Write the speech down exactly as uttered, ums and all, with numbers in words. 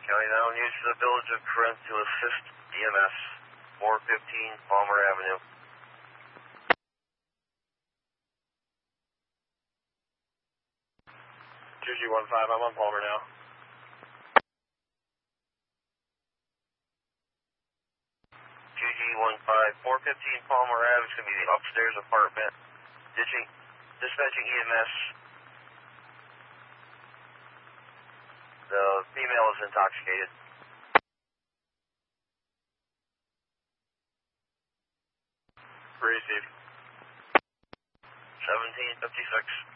County now used for the Village of Corinth to assist E M S, four fifteen Palmer Avenue. two G one five, I'm on Palmer now. two G one five, four fifteen Palmer Avenue, it's going to be the upstairs apartment. Ditching, dispatching E M S. The female is intoxicated. Receive. seventeen fifty-six.